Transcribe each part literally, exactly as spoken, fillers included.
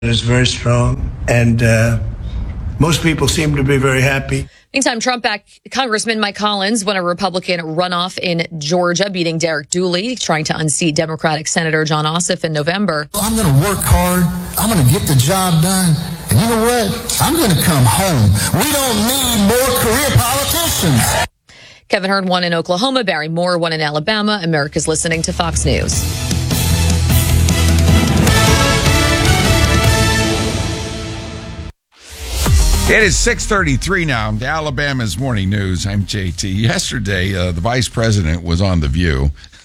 is very strong, and uh, most people seem to be very happy. Meantime, Trump-backed Congressman Mike Collins won a Republican runoff in Georgia, beating Derek Dooley, trying to unseat Democratic Senator John Ossoff in November. I'm going to work hard. I'm going to get the job done. And you know what? I'm going to come home. We don't need more career politicians. Kevin Hern won in Oklahoma. Barry Moore won in Alabama. America's listening to Fox News. It is six thirty-three now. Alabama's Morning News. I'm J T. Yesterday, uh, the vice president was on The View.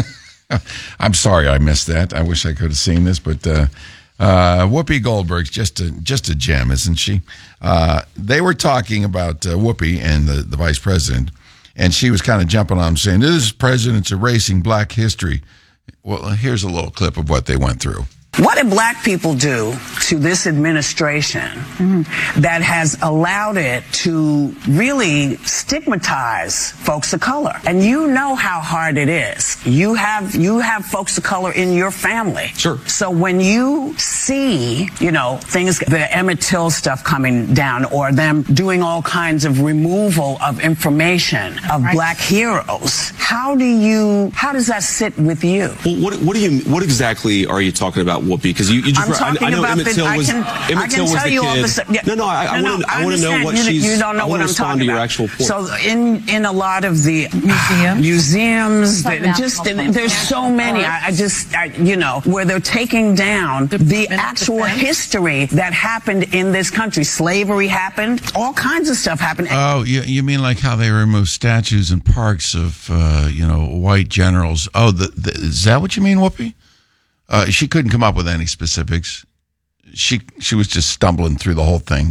I'm sorry I missed that. I wish I could have seen this, but uh, uh, Whoopi Goldberg's just a just a gem, isn't she? Uh, they were talking about uh, Whoopi and the, the vice president, and she was kind of jumping on him, saying, "This president's erasing black history." Well, here's a little clip of what they went through. What did black people do to this administration mm-hmm. that has allowed it to really stigmatize folks of color? And you know how hard it is. You have you have folks of color in your family. Sure. So when you see, you know, things, the Emmett Till stuff coming down, or them doing all kinds of removal of information of right. black heroes, how do you, how does that sit with you? Well, what, what do you, what exactly are you talking about, Whoopi? Because you, you just, I'm talking I, I know about Emmett the, Till was, I can, Emmett I Till can was tell the you kid. all the stuff. Yeah. No, no, I, I no, want to, no, I want to know what you, she's. You don't know I what I'm talking to about. Your actual point. So in in a lot of the museums, museums, that just there's so many. I, I just, I, you know, where they're taking down the actual history that happened in this country. Slavery happened. All kinds of stuff happened. Oh, you, you mean like how they remove statues in parks of, uh, you know, white generals? Oh, the, the, is that what you mean, Whoopi? Uh, she couldn't come up with any specifics. She she was just stumbling through the whole thing.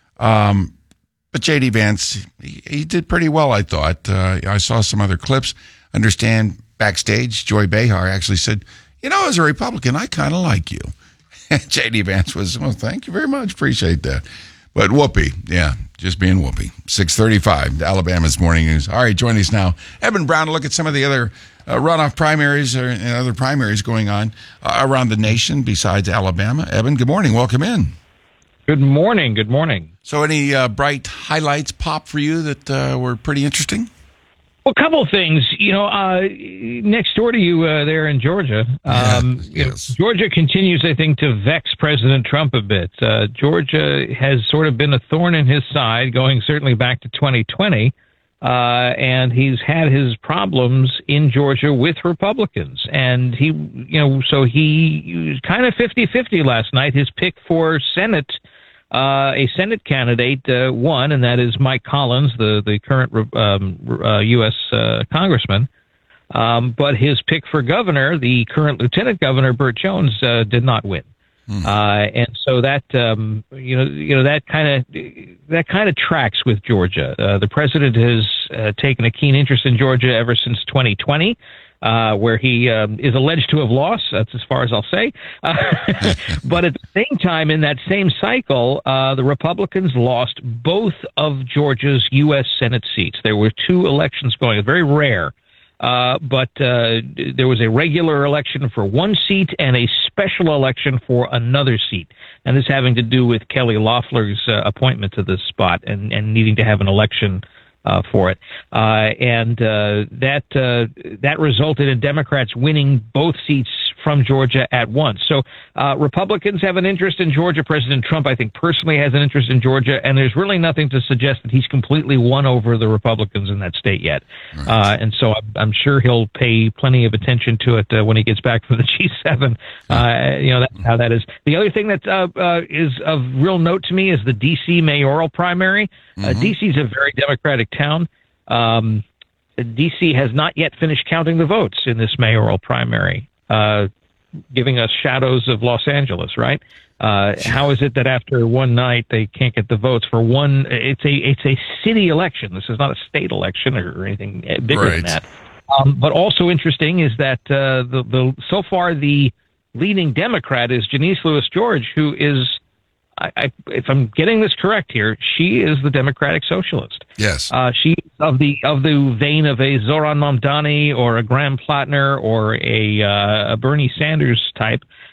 Um, but J D. Vance, he, he did pretty well, I thought. Uh, I saw some other clips. Understand backstage, Joy Behar actually said, you know, as a Republican, I kind of like you. J D. Vance was, well, thank you very much. Appreciate that. But Whoopi, yeah, just being Whoopi. six thirty-five, Alabama's Morning News. All right, join us now. Evan Brown to look at some of the other uh, runoff primaries or, and other primaries going on uh, around the nation besides Alabama. Evan, good morning. Welcome in. Good morning. Good morning. So any uh, bright highlights pop for you that uh, were pretty interesting? Well, a couple of things. You know, uh, next door to you uh, there in Georgia, um, yeah, yes. Georgia continues, I think, to vex President Trump a bit. Uh, Georgia has sort of been a thorn in his side, going certainly back to twenty twenty, uh, and he's had his problems in Georgia with Republicans. And he, you know, so he, he was kind of fifty-fifty last night. His pick for Senate, Uh, a Senate candidate uh, won, and that is Mike Collins, the the current um, uh, U S uh, congressman. Um, but his pick for governor, the current Lieutenant Governor Burt Jones, uh, did not win. Hmm. Uh, and so that um, you know you know that kind of that kind of tracks with Georgia. Uh, the president has uh, taken a keen interest in Georgia ever since twenty twenty. Uh, where he um, is alleged to have lost. That's as far as I'll say. Uh, but at the same time, in that same cycle, uh, the Republicans lost both of Georgia's U S Senate seats. There were two elections going, very rare. Uh, but uh, there was a regular election for one seat and a special election for another seat. And this having to do with Kelly Loeffler's uh, appointment to this spot and, and needing to have an election Uh, for it, uh, and uh, that uh, that resulted in Democrats winning both seats from Georgia at once. So uh, Republicans have an interest in Georgia. President Trump, I think, personally has an interest in Georgia, and there's really nothing to suggest that he's completely won over the Republicans in that state yet. Right. Uh, and so I'm, I'm sure he'll pay plenty of attention to it uh, when he gets back from the G seven. Uh, you know, that's how that is. The other thing that uh, uh, is of real note to me is the D C mayoral primary. Mm-hmm. Uh, D C is a very Democratic town. Um, D C has not yet finished counting the votes in this mayoral primary, uh, giving us shadows of Los Angeles, right? Uh, how is it that after one night they can't get the votes for one? It's a it's a city election. This is not a state election or anything bigger right. than that. Um, but also interesting is that uh, the the so far the leading Democrat is Janice Lewis George, who is. I, I, if I'm getting this correct here, she is the Democratic Socialist. Yes. Uh, she's of the of the vein of a Zoran Mamdani or a Graham Platner or a, uh, a Bernie Sanders type.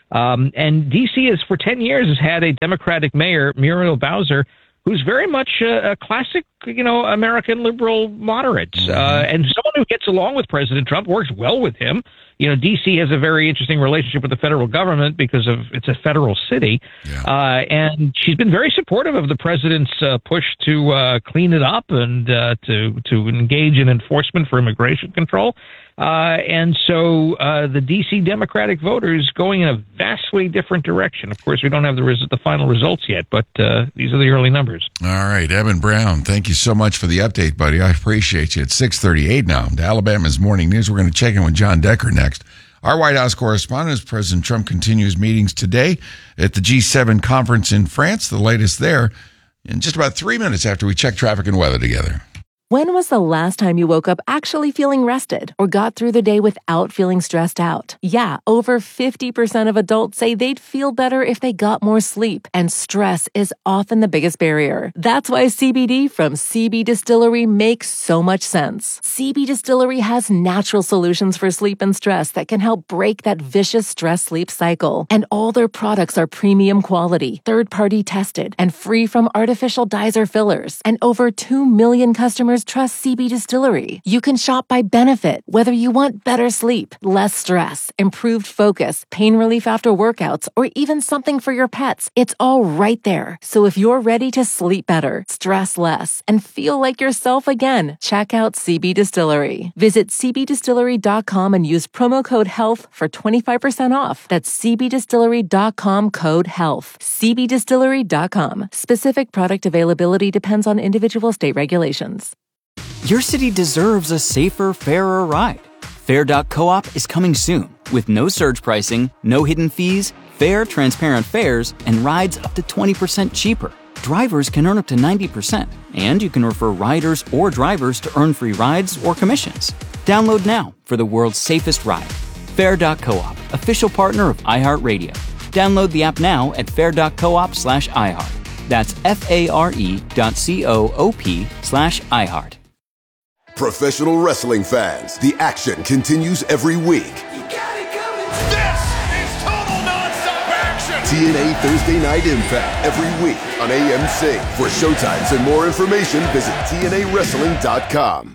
Um, and D C is for ten years has had a Democratic mayor, Muriel Bowser, who's very much a, a classic, you know, American liberal moderate, mm-hmm. uh, and someone who gets along with President Trump, works well with him. You know, D C has a very interesting relationship with the federal government because of it's a federal city, yeah. uh, and she's been very supportive of the president's uh, push to uh, clean it up and uh, to to engage in enforcement for immigration control. Uh, and so uh, the D C Democratic voters going in a vastly different direction. Of course, we don't have the res- the final results yet, but uh, these are the early numbers. All right, Evan Brown, thank you so much for the update, buddy. I appreciate you. It's six thirty-eight now. To Alabama's Morning News. We're going to check in with John Decker next. Our White House correspondent, as President Trump continues meetings today at the G seven conference in France, the latest there, in just about three minutes after we check traffic and weather together. When was the last time you woke up actually feeling rested or got through the day without feeling stressed out? Yeah, over fifty percent of adults say they'd feel better if they got more sleep, and stress is often the biggest barrier. That's why C B D from C B Distillery makes so much sense. C B Distillery has natural solutions for sleep and stress that can help break that vicious stress-sleep cycle. And all their products are premium quality, third-party tested, and free from artificial dyes or fillers. And over two million customers trust C B Distillery. You can shop by benefit, whether you want better sleep, less stress, improved focus, pain relief after workouts, or even something for your pets. It's all right there. So if you're ready to sleep better, stress less, and feel like yourself again, check out C B Distillery. Visit c b distillery dot com and use promo code HEALTH for twenty-five percent off. That's c b distillery dot com code HEALTH. c b distillery dot com. Specific product availability depends on individual state regulations. Your city deserves a safer, fairer ride. Fair dot coop is coming soon with no surge pricing, no hidden fees, fair, transparent fares, and rides up to twenty percent cheaper. Drivers can earn up to ninety percent, and you can refer riders or drivers to earn free rides or commissions. Download now for the world's safest ride. Fair dot coop, official partner of iHeartRadio. Download the app now at fair dot coop slash iHeart. That's F-A-R-E dot C-O-O-P slash iHeart. Professional wrestling fans, the action continues every week. You got it coming. This is total nonstop action. T N A Thursday Night Impact every week on A M C. For showtimes and more information, visit T N A wrestling dot com.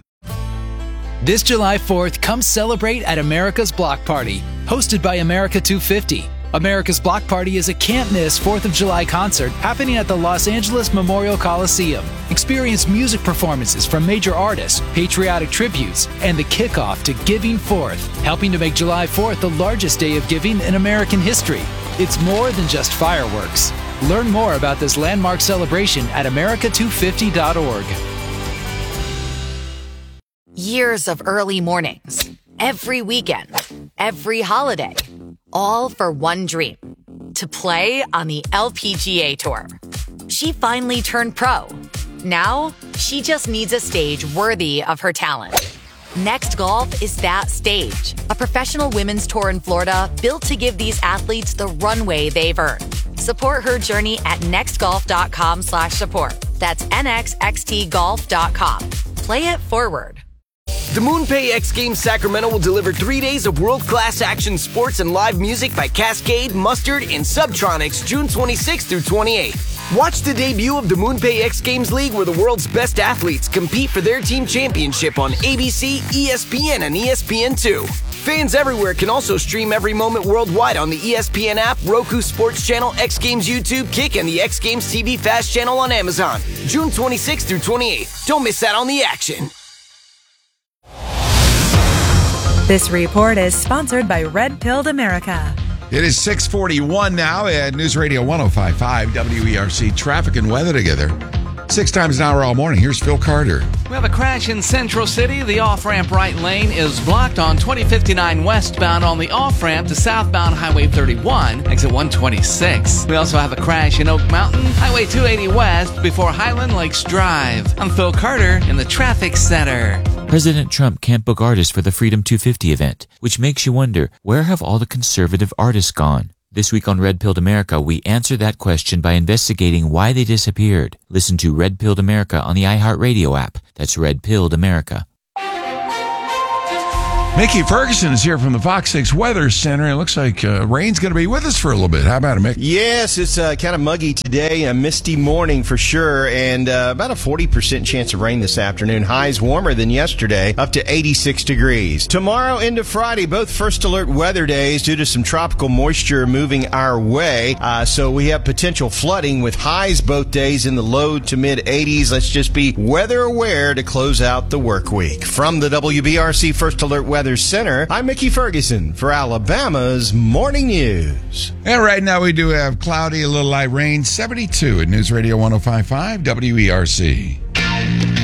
This July fourth, come celebrate at America's Block Party, hosted by America two fifty. America's Block Party is a can't-miss fourth of July concert happening at the Los Angeles Memorial Coliseum. Experience music performances from major artists, patriotic tributes, and the kickoff to Giving Fourth, helping to make July fourth the largest day of giving in American history. It's more than just fireworks. Learn more about this landmark celebration at america two fifty dot org. Years of early mornings, every weekend, every holiday, all for one dream, to play on the L P G A Tour. She finally turned pro. Now, she just needs a stage worthy of her talent. Next Golf is that stage, a professional women's tour in Florida built to give these athletes the runway they've earned. Support her journey at nextgolf.com slash support. That's N X X T golf dot com. Play it forward. The MoonPay X Games Sacramento will deliver three days of world-class action sports and live music by Cascade, Mustard, and Subtronics June twenty-sixth through twenty-eighth. Watch the debut of the MoonPay X Games League, where the world's best athletes compete for their team championship on A B C, E S P N, and E S P N two. Fans everywhere can also stream every moment worldwide on the E S P N app, Roku Sports Channel, X Games YouTube, Kick, and the X Games T V Fast Channel on Amazon. June twenty-sixth through twenty-eighth. Don't miss out on the action. This report is sponsored by Red Pilled America. It is six forty-one now at News Radio one oh five point five W E R C. Traffic and weather together. Six times an hour all morning. Here's Phil Carter. We have a crash in Central City. The off-ramp right lane is blocked on twenty fifty-nine westbound on the off-ramp to southbound Highway thirty-one, exit one twenty-six. We also have a crash in Oak Mountain, Highway two eighty west before Highland Lakes Drive. I'm Phil Carter in the Traffic Center. President Trump can't book artists for the Freedom two fifty event, which makes you wonder, where have all the conservative artists gone? This week on Red Pilled America, we answer that question by investigating why they disappeared. Listen to Red Pilled America on the iHeartRadio app. That's Red Pilled America. Mickey Ferguson is here from the Fox six Weather Center. It looks like uh, rain's going to be with us for a little bit. How about it, Mick? Yes, it's uh, kind of muggy today, a misty morning for sure, and uh, about a forty percent chance of rain this afternoon. Highs warmer than yesterday, up to eighty-six degrees. Tomorrow into Friday, both first alert weather days due to some tropical moisture moving our way. Uh, so we have potential flooding with highs both days in the low to mid eighties. Let's just be weather aware to close out the work week. From the W B R C First Alert Weather Center, I'm Mickey Ferguson for Alabama's Morning News. And right now we do have cloudy, a little light rain, seventy-two at News Radio one oh five point five W E R C.